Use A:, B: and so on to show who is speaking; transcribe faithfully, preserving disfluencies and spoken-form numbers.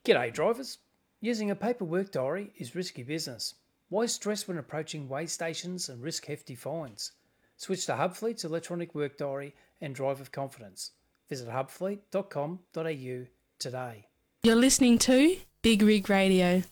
A: G'day drivers. Using a paper work diary is risky business. Why stress when approaching weigh stations and risk hefty fines? Switch to Hubfleet's electronic work diary and drive with confidence. Visit hubfleet dot com dot a u today.
B: You're listening to Big Rig Radio.